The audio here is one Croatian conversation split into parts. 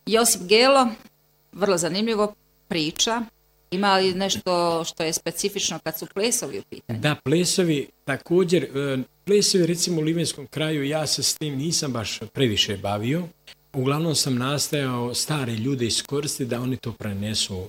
Josip Gelo, vrlo zanimljivo priča. Ima li nešto što je specifično kad su plesovi u pitanju? Da, plesovi također, plesovi recimo u Livenskom kraju, ja se s tim nisam baš previše bavio. Uglavnom sam nastojao stare ljude iskoristiti da oni to prenesu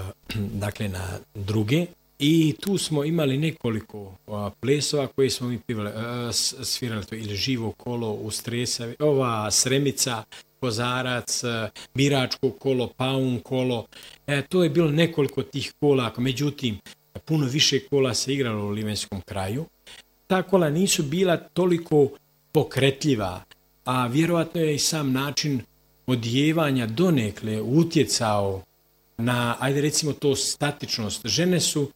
dakle na druge. I tu smo imali nekoliko plesova koji smo mi svirali, to ili živo kolo u Stresavi, Sremica, Kozarac, Biračko kolo, Paun kolo. To je bilo nekoliko tih kola, međutim, puno više kola se igralo u Livenskom kraju. Ta kola nisu bila toliko pokretljiva, a vjerovatno je i sam način odjevanja donekle utjecao na, ajde recimo to, statičnost. Žene su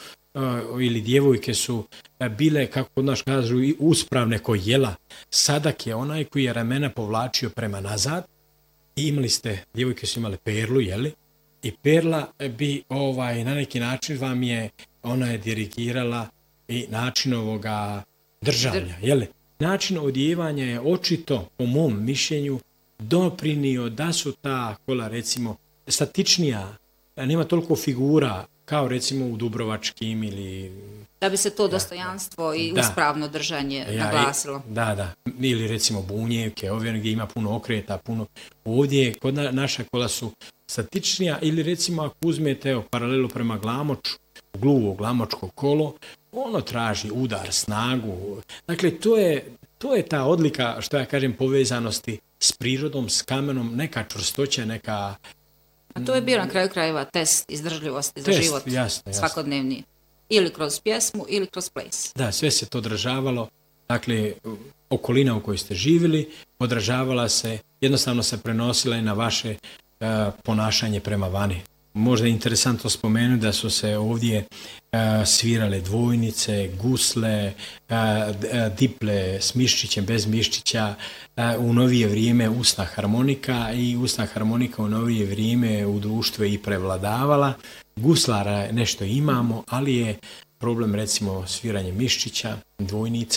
ili djevojke su bile, kako kod nas kažu, uspravne ko jela. Sadak je onaj koji je ramena povlačio prema nazad i imali ste, djevojke su imale perlu, jeli? I perla bi na neki način vam je, ona je dirigirala i način ovoga držanja, jeli? Način odjevanja je očito, po mom mišljenju, doprinio da su ta kola recimo statičnija, nema toliko figura kao recimo u Dubrovačkim ili... Da bi se to dostojanstvo i uspravno držanje naglasilo. Da. Ili recimo Bunjevke, ovdje gdje ima puno okreta, puno... Ovdje kod naša kola su statičnija ili recimo ako uzmete paralelu prema Glamoču, gluvo Glamočko kolo, ono traži udar, snagu. Dakle, to je ta odlika, što ja kažem, povezanosti s prirodom, s kamenom, neka čvrstoća, neka... A to je bio na kraju krajeva test izdržljivosti za život svakodnevni. Ili kroz pjesmu, ili kroz ples. Da, sve se to odražavalo. Dakle, okolina u kojoj ste živjeli, odražavala se, jednostavno se prenosila i na vaše ponašanje prema vani. Možda je interesantno spomenuti da su se ovdje svirale dvojnice, gusle, diple s miščićem, bez miščića, u novije vrijeme usna harmonika i usna harmonika u novije vrijeme u društvu i prevladavala. Guslara nešto imamo, ali je problem recimo sviranje miščića, dvojnica,